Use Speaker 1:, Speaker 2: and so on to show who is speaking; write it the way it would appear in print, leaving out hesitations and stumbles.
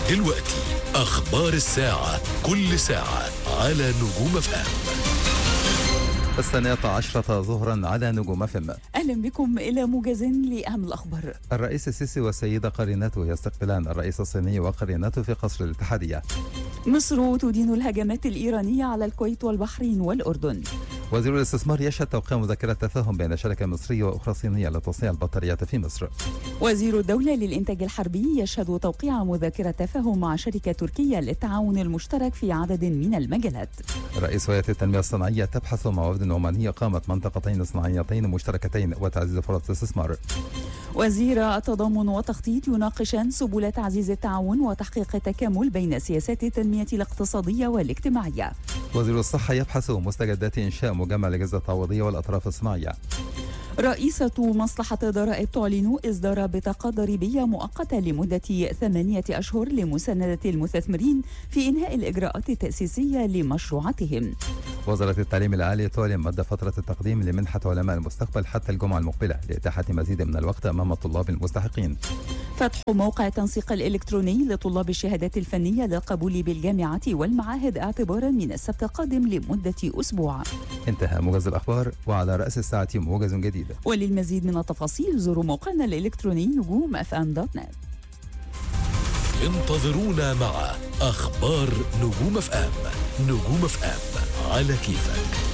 Speaker 1: دلوقتي أخبار الساعة، كل ساعة على نجوم اف ام.
Speaker 2: 12 ظهرا على نجوم اف ام.
Speaker 3: أهلا بكم إلى موجز لأهم الأخبار.
Speaker 2: الرئيس السيسي والسيدة قرينته يستقبلان الرئيس الصيني وقرينته في قصر الاتحادية.
Speaker 3: مصر تدين الهجمات الإيرانية على الكويت والبحرين والأردن.
Speaker 2: وزير الاستثمار يشهد توقيع مذكرة تفاهم بين شركة مصرية وأخرى صينية لتصنيع البطاريات في مصر.
Speaker 3: وزير الدولة للإنتاج الحربي يشهد توقيع مذكرة تفاهم مع شركة تركية للتعاون المشترك في عدد من المجالات.
Speaker 2: رئيس هيئة التنمية الصناعية تبحث مع وفد عماني قامت منطقتين صناعيتين مشتركتين وتعزيز فرص الاستثمار.
Speaker 3: وزير التضامن والتخطيط يناقشان سبل تعزيز التعاون وتحقيق التكامل بين سياسات التنمية الاقتصادية والاجتماعية.
Speaker 2: وزير الصحة يبحث مستجدات إنشاء مجمع الأجهزة التعويضية والأطراف الصناعية.
Speaker 3: رئيسة مصلحة الضرائب تعلن إصدار بطاقة ضريبية مؤقتة لمدة 8 أشهر لمساندة المستثمرين في إنهاء الإجراءات التأسيسية لمشروعاتهم.
Speaker 2: وزارة التعليم العالي تعلن مد فترة التقديم لمنحة علماء المستقبل حتى الجمعة المقبلة لإتاحة مزيد من الوقت أمام الطلاب المستحقين.
Speaker 3: فتح موقع التنسيق الإلكتروني لطلاب الشهادات الفنية للقبول بالجامعات والمعاهد اعتبارا من السبت القادم لمدة أسبوع.
Speaker 2: انتهى موجز الأخبار، وعلى رأس الساعة موجز جديد.
Speaker 3: وللمزيد من التفاصيل زوروا موقعنا الإلكتروني نجوم.fm.net.
Speaker 1: انتظرونا مع أخبار نجوم اف ام. نجوم اف ام على كيفك.